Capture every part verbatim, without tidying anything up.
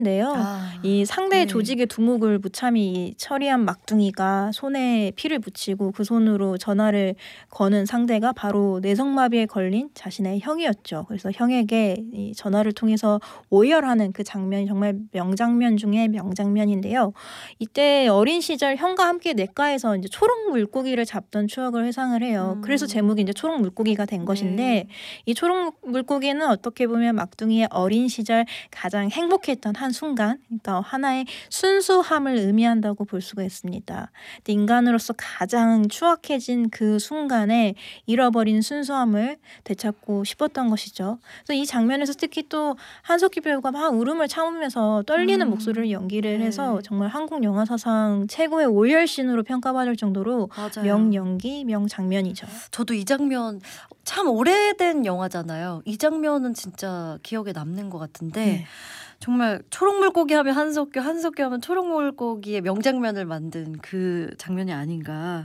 인데요. 이 아 상대 네. 조직의 두목을 무참히 처리한 막둥이가 손에 피를 묻히고 그 손으로 전화를 거는 상대가 바로 뇌성마비에 걸린 자신의 형이었죠. 그래서 형에게 이 전화를 통해서 오열하는 그 장면이 정말 명장면 중에 명장면인데요. 이때 어린 시절 형과 함께 냇가에서 인제 초록 물고기를 잡던 추억을 회상을 해요. 그래서 제목이 인제 음. 초록 물고기가 된 것인데 네. 이 초록 물고기는 어떻게 보면 막둥이의 어린 시절 가장 행복했던 한순간, 그러니까 하나의 순수함을 의미한다고 볼 수가 있습니다. 근데 인간으로서 가장 추악해진 그 순간에 잃어버린 순수함을 되찾고 싶었던 것이죠. 그래서 이 장면에서 특히 또 한석기 배우가 막 울음을 참으면서 떨리는 목소리로 음 연기를 해서 네. 정말 한국 영화 사상 최고의 오열신으로 평가받을 정도로 맞아요. 명연기, 명장면이죠. 저도 이 장면 참 오래된 영화잖아요. 이 장면은 진짜 기억에 남는 것 같은데 네. 정말 초록 물고기 하면 한석규, 한석규 하면 초록 물고기의 명장면을 만든 그 장면이 아닌가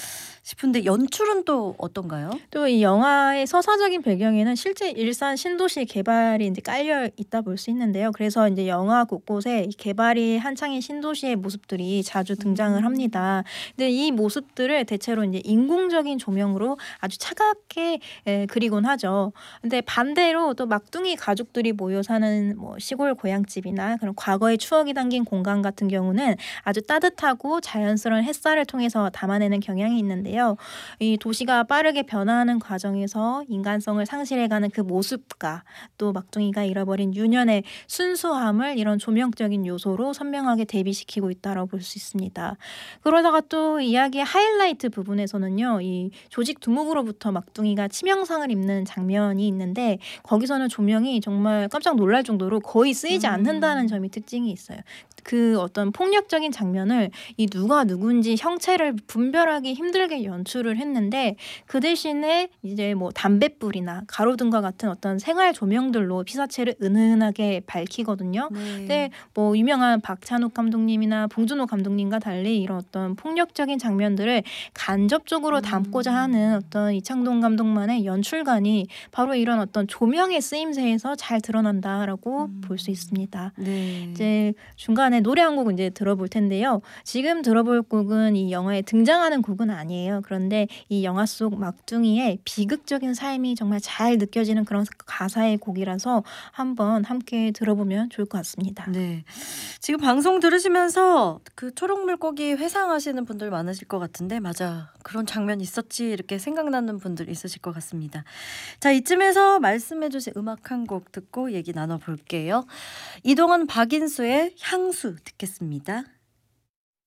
싶은데 연출은 또 어떤가요? 또 이 영화의 서사적인 배경에는 실제 일산 신도시 개발이 인제 깔려 있다 볼 수 있는데요. 그래서 인제 영화 곳곳에 이 개발이 한창인 신도시의 모습들이 자주 등장을 음. 합니다. 근데 이 모습들을 대체로 인제 인공적인 조명으로 아주 차갑게 예 그리곤 하죠. 근데 반대로 또 막둥이 가족들이 모여 사는 뭐 시골 고향집이나 그런 과거의 추억이 담긴 공간 같은 경우는 아주 따뜻하고 자연스러운 햇살을 통해서 담아내는 경향이 있는데요. 이 도시가 빠르게 변화하는 과정에서 인간성을 상실해가는 그 모습과 또 막둥이가 잃어버린 유년의 순수함을 이런 조명적인 요소로 선명하게 대비시키고 있다라고 볼 수 있습니다. 그러다가 또 이야기의 하이라이트 부분에서는요. 이 조직 두목으로부터 막둥이가 치명상을 입는 장면이 있는데 거기서는 조명이 정말 깜짝 놀랄 정도로 거의 쓰이지 않는다는 음. 점이 특징이 있어요. 그 어떤 폭력적인 장면을 이 누가 누군지 형체를 분별하기 힘들게 연출을 했는데 그 대신에 이제 뭐 담뱃불이나 가로등과 같은 어떤 생활 조명들로 피사체를 은은하게 밝히거든요. 근데 네. 뭐 유명한 박찬욱 감독님이나 봉준호 감독님과 달리 이런 어떤 폭력적인 장면들을 간접적으로 담고자 하는 음. 어떤 이창동 감독만의 연출관이 바로 이런 어떤 조명의 쓰임새에서 잘 드러난다라고 볼 수 음. 있습니다. 네. 이제 중간에 노래 한 곡 인제 들어볼 텐데요. 지금 들어볼 곡은 이 영화에 등장하는 곡은 아니에요. 그런데 이 영화 속 막둥이의 비극적인 삶이 정말 잘 느껴지는 그런 가사의 곡이라서 한번 함께 들어보면 좋을 것 같습니다. 네. 지금 방송 들으시면서 그 초록 물고기 회상하시는 분들 많으실 것 같은데 '맞아. 그런 장면이 있었지.' 이렇게 생각나는 분들 있으실 것 같습니다. 자 이쯤에서 말씀해 주신 음악 한 곡 듣고 얘기 나눠 볼게요. 이동원 박인수의 향수 듣겠습니다.